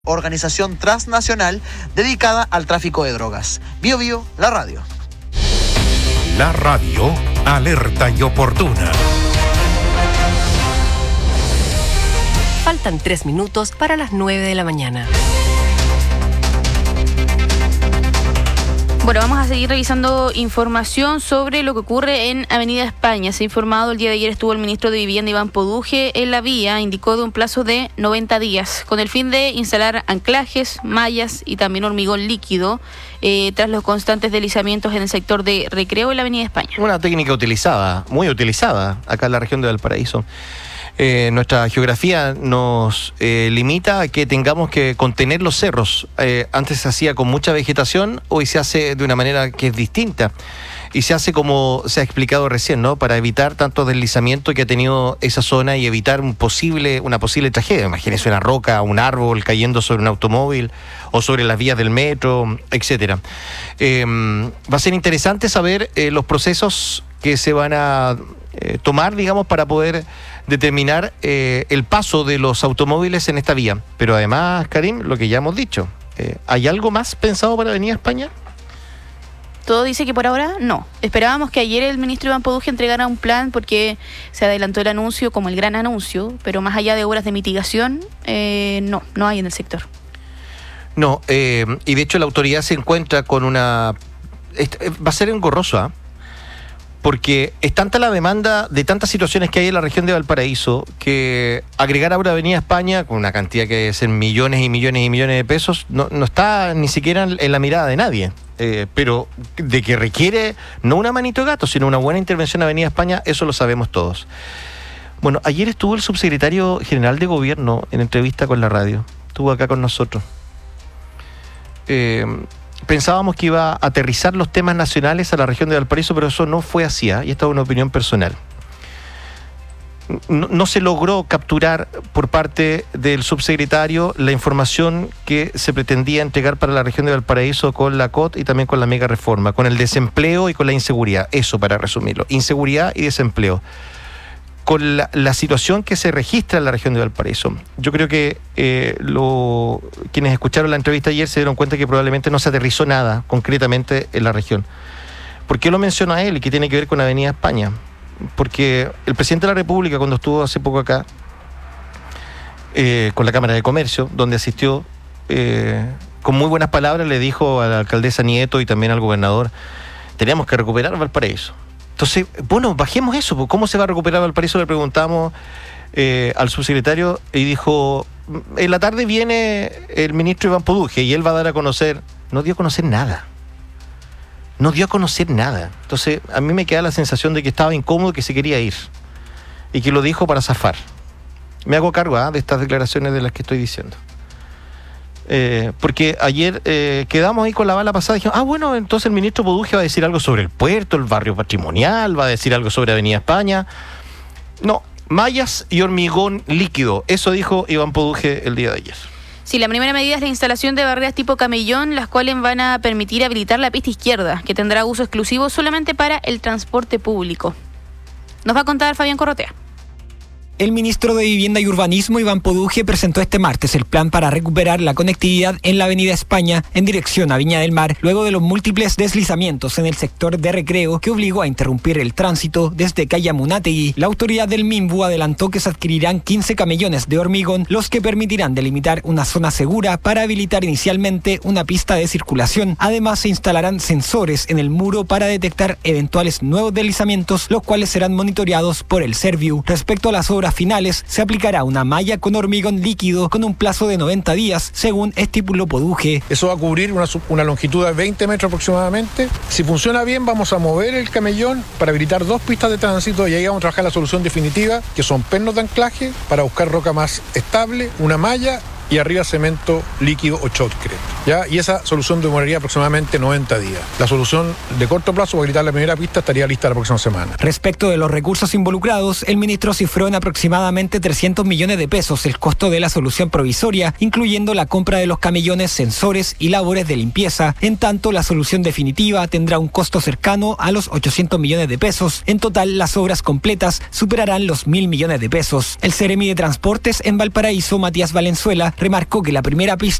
organización transnacional dedicada al tráfico de drogas. Bio Bio, la radio. La radio, alerta y oportuna. Faltan 3 minutos para las 9 de la mañana. Bueno, vamos a seguir revisando información sobre lo que ocurre en Avenida España. Se ha informado, el día de ayer estuvo el ministro de Vivienda, Iván Poduje, en la vía. Indicó de un plazo de 90 días, con el fin de instalar anclajes, mallas y también hormigón líquido, tras los constantes deslizamientos en el sector de Recreo en la Avenida España. Una técnica utilizada, muy utilizada, acá en la región de Valparaíso. Nuestra geografía nos limita a que tengamos que contener los cerros. Antes se hacía con mucha vegetación, hoy se hace de una manera que es distinta. Y se hace como se ha explicado recién, ¿no? Para evitar tanto deslizamiento que ha tenido esa zona y evitar una posible tragedia. Imagínense una roca, un árbol cayendo sobre un automóvil o sobre las vías del metro, etcétera. Va a ser interesante saber los procesos que se van a tomar, digamos, para poder determinar el paso de los automóviles en esta vía. Pero además, Karim, lo que ya hemos dicho, ¿hay algo más pensado para Avenida España? Todo dice que por ahora no. Esperábamos que ayer el ministro Iván Poduje entregara un plan porque se adelantó el anuncio como el gran anuncio, pero más allá de obras de mitigación, no hay en el sector. No, y de hecho la autoridad se encuentra con una... Va a ser engorroso, ¿ah? Porque es tanta la demanda de tantas situaciones que hay en la región de Valparaíso que agregar ahora Avenida España con una cantidad que es en millones y millones y millones de pesos no está ni siquiera en la mirada de nadie. Pero de que requiere no una manito de gato, sino una buena intervención a Avenida España, eso lo sabemos todos. Bueno, ayer estuvo el subsecretario general de Gobierno en entrevista con la radio. Estuvo acá con nosotros. Pensábamos que iba a aterrizar los temas nacionales a la región de Valparaíso, pero eso no fue así, y esta es una opinión personal. No se logró capturar por parte del subsecretario la información que se pretendía entregar para la región de Valparaíso con la COT y también con la mega reforma, con el desempleo y con la inseguridad. Eso, para resumirlo, inseguridad y desempleo. Con la situación que se registra en la región de Valparaíso. Yo creo que quienes escucharon la entrevista ayer se dieron cuenta que probablemente no se aterrizó nada concretamente en la región. ¿Por qué lo menciono a él y qué tiene que ver con Avenida España? Porque el presidente de la República, cuando estuvo hace poco acá, con la Cámara de Comercio, donde asistió, con muy buenas palabras le dijo a la alcaldesa Nieto y también al gobernador, teníamos que recuperar Valparaíso. Entonces, bueno, bajemos eso. ¿Cómo se va a recuperar Valparaíso? Le preguntamos al subsecretario y dijo, en la tarde viene el ministro Iván Poduje y él va a dar a conocer. No dio a conocer nada. No dio a conocer nada. Entonces, a mí me queda la sensación de que estaba incómodo, que se quería ir y que lo dijo para zafar. Me hago cargo de estas declaraciones de las que estoy diciendo. Porque ayer quedamos ahí con la bala pasada y dijimos, bueno, entonces el ministro Poduje va a decir algo sobre el puerto, el barrio patrimonial, va a decir algo sobre Avenida España. No, mallas y hormigón líquido, eso dijo Iván Poduje el día de ayer. Sí, la primera medida es la instalación de barreras tipo camellón, las cuales van a permitir habilitar la pista izquierda, que tendrá uso exclusivo solamente para el transporte público. Nos va a contar Fabián Corrotea. El ministro de Vivienda y Urbanismo, Iván Poduje, presentó este martes el plan para recuperar la conectividad en la Avenida España en dirección a Viña del Mar, luego de los múltiples deslizamientos en el sector de Recreo que obligó a interrumpir el tránsito desde calle Amunátegui. La autoridad del MIMBU adelantó que se adquirirán 15 camellones de hormigón, los que permitirán delimitar una zona segura para habilitar inicialmente una pista de circulación. Además, se instalarán sensores en el muro para detectar eventuales nuevos deslizamientos, los cuales serán monitoreados por el Serviu. Respecto a las obras finales, se aplicará una malla con hormigón líquido con un plazo de 90 días, según estipuló Poduje. Eso va a cubrir una longitud de 20 metros aproximadamente. Si funciona bien, vamos a mover el camellón para habilitar 2 pistas de tránsito y ahí vamos a trabajar la solución definitiva, que son pernos de anclaje para buscar roca más estable, una malla y arriba cemento líquido o shotcrete, ¿ya? Y esa solución demoraría aproximadamente 90 días. La solución de corto plazo para habilitar la primera pista estaría lista la próxima semana. Respecto de los recursos involucrados, el ministro cifró en aproximadamente 300 millones de pesos el costo de la solución provisoria, incluyendo la compra de los camellones, sensores y labores de limpieza. En tanto, la solución definitiva tendrá un costo cercano a los 800 millones de pesos. En total, las obras completas superarán los 1.000 millones de pesos. El Seremi de Transportes en Valparaíso, Matías Valenzuela, remarcó que la primera pista